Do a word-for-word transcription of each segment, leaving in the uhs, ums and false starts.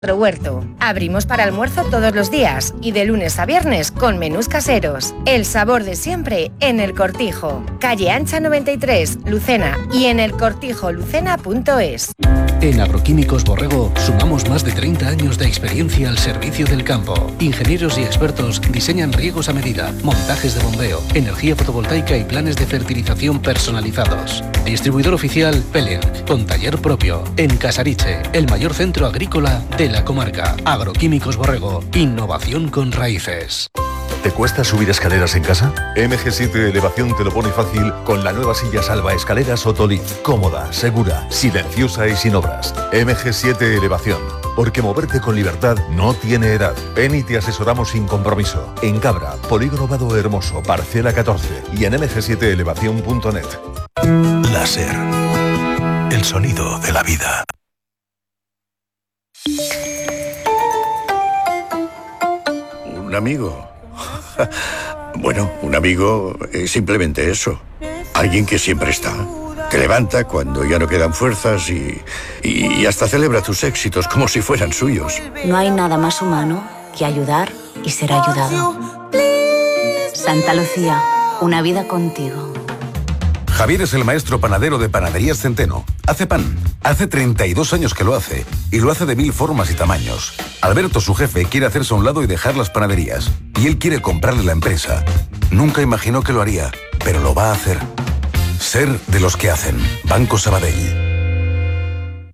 Huerto. Abrimos para almuerzo todos los días y de lunes a viernes con menús caseros. El sabor de siempre en El Cortijo. Calle Ancha noventa y tres, Lucena, y en el cortijo lucena punto es. En Agroquímicos Borrego sumamos más de treinta años de experiencia al servicio del campo. Ingenieros y expertos diseñan riegos a medida, montajes de bombeo, energía fotovoltaica y planes de fertilización personalizados. Distribuidor oficial Peliac, con taller propio, en Casariche, el mayor centro agrícola de la comarca. Agroquímicos Borrego, innovación con raíces. ¿Te cuesta subir escaleras en casa? M G siete Elevación te lo pone fácil con la nueva silla salva escaleras Otolift. Cómoda, segura, silenciosa y sin obras. M G siete Elevación. Porque moverte con libertad no tiene edad. Ven y te asesoramos sin compromiso. En Cabra, Polígono Vado Hermoso, Parcela catorce y en eme ge siete elevación punto net. Láser. El sonido de la vida. Un amigo. Bueno, un amigo es simplemente eso. Alguien que siempre está. Te levanta cuando ya no quedan fuerzas y, y, y hasta celebra tus éxitos como si fueran suyos. No hay nada más humano que ayudar y ser ayudado. Santa Lucía, una vida contigo. Javier es el maestro panadero de Panaderías Centeno. Hace pan. Hace treinta y dos años que lo hace. Y lo hace de mil formas y tamaños. Alberto, su jefe, quiere hacerse a un lado y dejar las panaderías. Y él quiere comprarle la empresa. Nunca imaginó que lo haría, pero lo va a hacer. Ser de los que hacen. Banco Sabadell.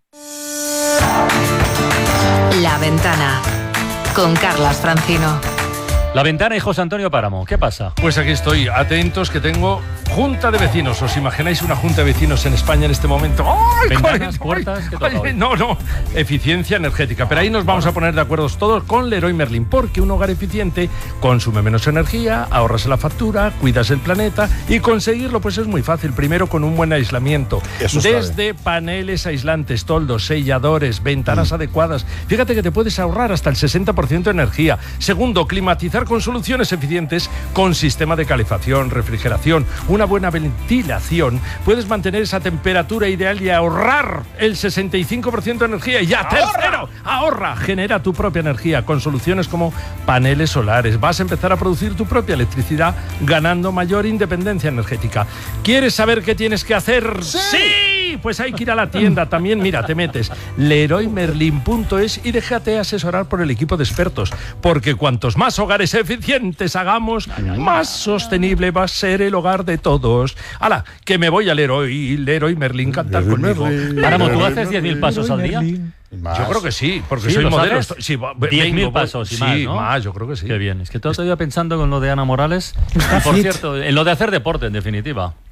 La Ventana. Con Carlas Francino. La Ventana y José Antonio Páramo. ¿Qué pasa? Pues aquí estoy, atentos, que tengo junta de vecinos. ¿Os imagináis una junta de vecinos en España en este momento? ¡Ay, ¿Ventanas, ay, puertas? ¿Qué toca ay, hoy? No, no, eficiencia energética. Pero ahí nos vamos a poner de acuerdo todos con Leroy Merlin, porque un hogar eficiente consume menos energía, ahorras la factura, cuidas el planeta, y conseguirlo pues es muy fácil. Primero, con un buen aislamiento. Eso es Desde clave. Paneles aislantes, toldos, selladores, ventanas mm. adecuadas. Fíjate que te puedes ahorrar hasta el sesenta por ciento de energía. Segundo, climatizar con soluciones eficientes con sistema de calefacción, refrigeración, una buena ventilación. Puedes mantener esa temperatura ideal y ahorrar el sesenta y cinco por ciento de energía. Y ya, ¡ahorra! Tercero, ahorra, genera tu propia energía con soluciones como paneles solares. Vas a empezar a producir tu propia electricidad ganando mayor independencia energética. ¿Quieres saber qué tienes que hacer? ¡Sí! ¡Sí! Pues hay que ir a la tienda también. Mira, te metes leroy merlin punto es y déjate asesorar por el equipo de expertos, porque cuantos más hogares eficientes hagamos, más sostenible va a ser el hogar de todos. ¡Hala! Que me voy a Leroy, Leroy Merlin, cantar Leroy conmigo. Merlin. Páramo, ¿tú haces diez mil pasos al día? Más. Yo creo que sí, porque ¿Sí, soy los modelo. haces? Sí, diez mil vengo, pasos y sí, más, ¿no? más, yo creo que sí. Qué bien. Es que todo estoy pensando con lo de Ana Morales. Por cierto, en lo de hacer deporte, en definitiva.